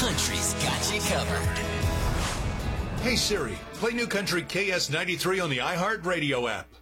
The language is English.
Country's got you covered. Hey Siri, play New Country KS93 on the iHeartRadio app.